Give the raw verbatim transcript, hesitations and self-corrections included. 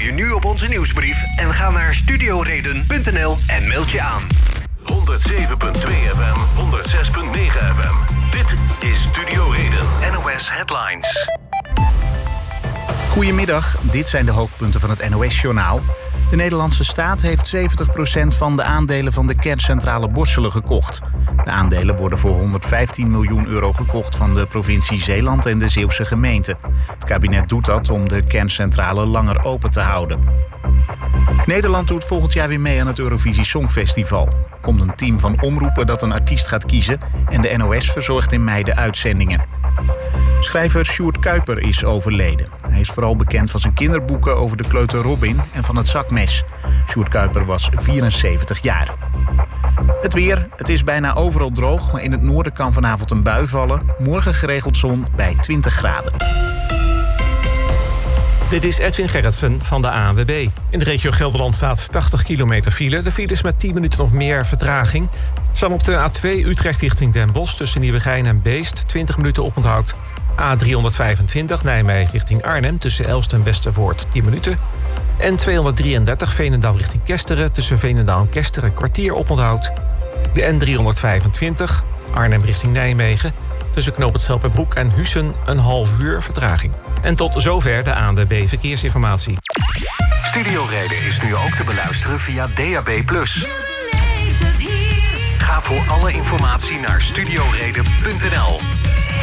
je nu op onze nieuwsbrief en ga naar studioreden punt n l en meld je aan. honderdzeven komma twee F M, honderdzes komma negen F M. Dit is Studio Reden. N O S Headlines. Goedemiddag, dit zijn de hoofdpunten van het N O S-journaal. De Nederlandse staat heeft zeventig procent van de aandelen van de kerncentrale Borselen gekocht. De aandelen worden voor honderdvijftien miljoen euro gekocht van de provincie Zeeland en de Zeeuwse gemeente. Het kabinet doet dat om de kerncentrale langer open te houden. Nederland doet volgend jaar weer mee aan het Eurovisie Songfestival. Er komt een team van omroepen dat een artiest gaat kiezen en de N O S verzorgt in mei de uitzendingen. Schrijver Sjoerd Kuiper is overleden. Hij is vooral bekend van zijn kinderboeken over de kleuter Robin en van het zakmes. Sjoerd Kuiper was vierenzeventig jaar. Het weer, het is bijna overal droog, maar in het noorden kan vanavond een bui vallen. Morgen geregeld zon bij twintig graden. Dit is Edwin Gerritsen van de A N W B. In de regio Gelderland staat tachtig kilometer file. De file is met tien minuten of meer vertraging. Staan op de A twee Utrecht richting Den Bosch tussen Nieuwegein en Beest twintig minuten oponthoud. A driehonderdvijfentwintig Nijmegen richting Arnhem tussen Elst en Westervoort tien minuten. En tweehonderddrieëndertig Veenendaal richting Kesteren tussen Veenendaal en Kesteren een kwartier oponthoud. De N driehonderdvijfentwintig Arnhem richting Nijmegen tussen Knoop het Schelpenbroek en Huissen een half uur vertraging. En tot zover de A N W B Verkeersinformatie. Studio Reden is nu ook te beluisteren via D A B plus. Ga voor alle informatie naar studioreden punt n l.